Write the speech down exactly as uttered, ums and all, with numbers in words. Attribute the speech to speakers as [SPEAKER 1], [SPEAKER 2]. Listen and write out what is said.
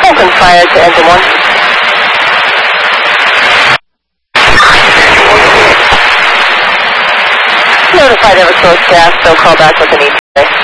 [SPEAKER 1] Open fire to engine one. Notified Eversource gas, so call back with an E T A.